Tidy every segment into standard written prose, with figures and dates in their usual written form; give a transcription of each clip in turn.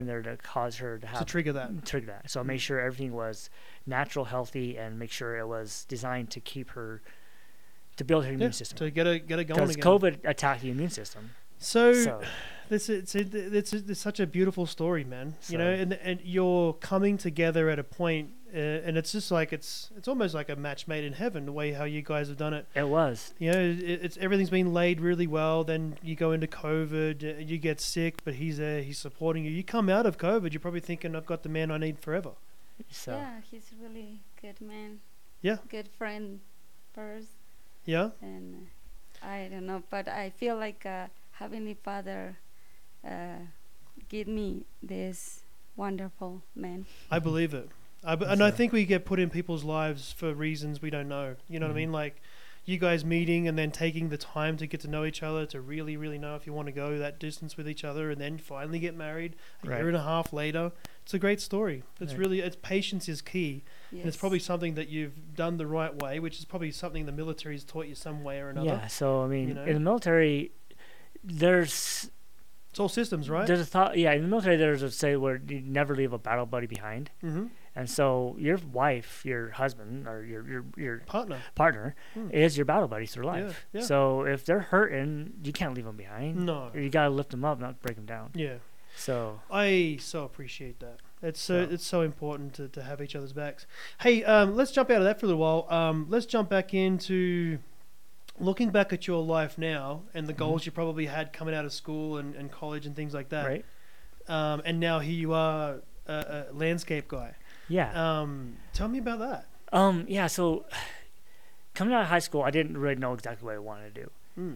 in there to cause her to to trigger that. So make sure everything was natural, healthy, and make sure it was designed to keep her, to build her immune system. To get it going again. Because COVID attacked the immune system. So it's such a beautiful story, man. So, you know, and you're coming together at a point, and it's just like it's almost like a match made in heaven, the way how you guys have done it. It was. You know, it's everything's been laid really well. Then you go into COVID, you get sick, but he's there, he's supporting you. You come out of COVID, you're probably thinking, I've got the man I need forever. So. Yeah, he's really good man. Yeah. Good friend first. Yeah. And I don't know, but I feel like Heavenly Father give me this wonderful man. I believe it. And I think we get put in people's lives for reasons we don't know. You know what I mean? Like you guys meeting and then taking the time to get to know each other, to really, really know if you want to go that distance with each other, and then finally get married a year and a half later. It's a great story. It's really, patience is key. Yes. And it's probably something that you've done the right way, which is probably something the military's taught you some way or another. Yeah, so I mean, in the military, it's all systems, right? There's a thought, in the military, there's a say where you never leave a battle buddy behind. Mm-hmm. And so your wife, your husband, or your partner is your battle buddy through life. Yeah. So if they're hurting, you can't leave them behind. No. You got to lift them up, not break them down. Yeah. So I so appreciate that. It's so important to have each other's backs. Hey, let's jump out of that for a little while. Let's jump back into looking back at your life now and the goals you probably had coming out of school and college and things like that. Right. And now here you are, a landscape guy. Yeah. Tell me about that. So coming out of high school, I didn't really know exactly what I wanted to do.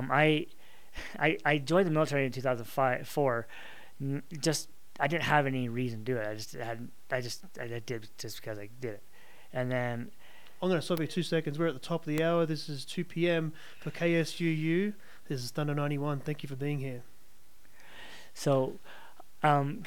I joined the military in 2004. I didn't have any reason to do it. I did just because I did it. And then I'm going to stop you 2 seconds. We're at the top of the hour. This is 2 p.m. for KSUU. This is Thunder 91. Thank you for being here. So, coming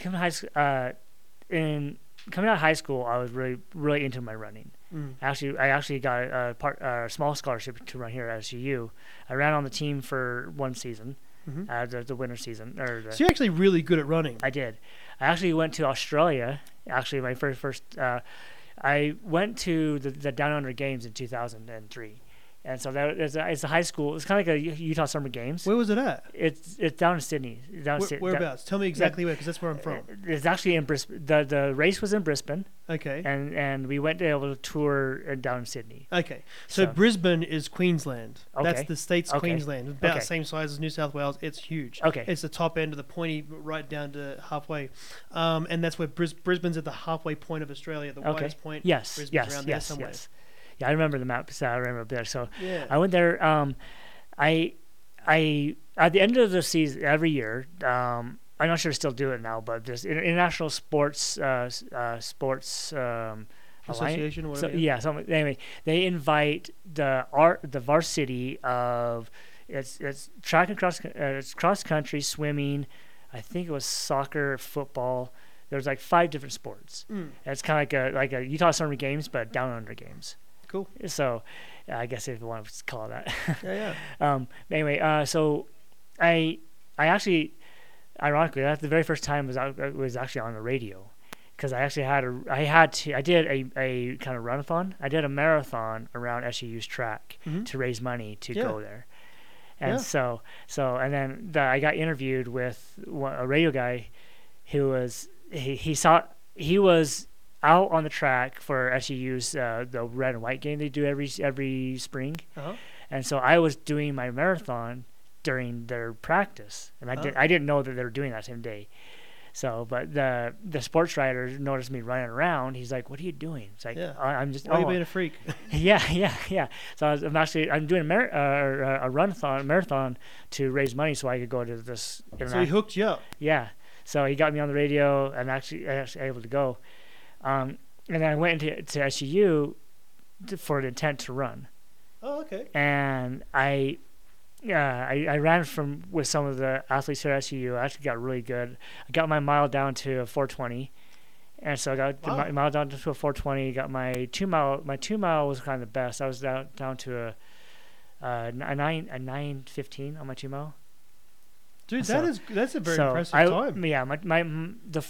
out of high school, I was really, really into my running. I actually got a small scholarship to run here at SUU. I ran on the team for one season, the winter season. So you're actually really good at running. I did. I actually went to Australia. Actually, my first I went to the Down Under Games in 2003. And so it's a high school. It's kind of like a Utah Summer Games. Where was it at? It's down in Sydney. Whereabouts? Tell me exactly where, because that's where I'm from. It's actually in Brisbane. The race was in Brisbane. Okay. And we went to able to tour down in Sydney. Okay. So Brisbane is Queensland. Okay. That's the state's Queensland. It's about the same size as New South Wales. It's huge. Okay. It's the top end of the pointy, right down to halfway. And that's where Brisbane's at the halfway point of Australia, the widest point. Yes. Brisbane's around there somewhere. Yes. Yeah, I remember the map. So I remember there. So yeah. I went there. I at the end of the season every year. I'm not sure to still do it now, but there's international sports association. Whatever. So anyway, they invite the varsity of it's track and cross country, swimming. I think it was soccer, football. There's like 5 different sports. And it's kind of like a Utah Summer Games, but Down Under Games. Cool. So, I guess if you want to call it that. Yeah. Anyway, so I actually, ironically, that's the very first time was actually on the radio, because I did a kind of run-a-thon. I did a marathon around SUU's track to raise money to go there. And and then I got interviewed with a radio guy who was he was out on the track for SUU's the red and white game they do every spring, and so I was doing my marathon during their practice, and I didn't know that they were doing that same day. So, but the sports writer noticed me running around. He's like, "What are you doing?" It's like, "I'm just." Why are you being a freak? Yeah. So I'm doing a marathon to raise money so I could go to this. So he hooked you up. Yeah. So he got me on the radio, and actually able to go. And then I went into SUU for an intent to run. Oh, okay. And I ran with some of the athletes here at SUU. I actually got really good. I got my mile down to a 4:20, and so I got my mile down to a 4:20. Got my 2 mile. My 2 mile was kind of the best. I was down to a 9:15 on my 2 mile. Dude, that's a very impressive time. Yeah, the